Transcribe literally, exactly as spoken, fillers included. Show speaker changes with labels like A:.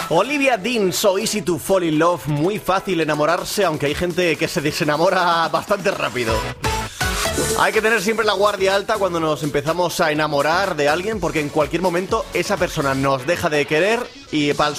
A: Olivia Dean, So Easy to Fall in Love. Muy fácil enamorarse, aunque hay gente que se desenamora bastante rápido. Hay que tener siempre la guardia alta cuando nos empezamos a enamorar de alguien, porque en cualquier momento esa persona nos deja de querer y para el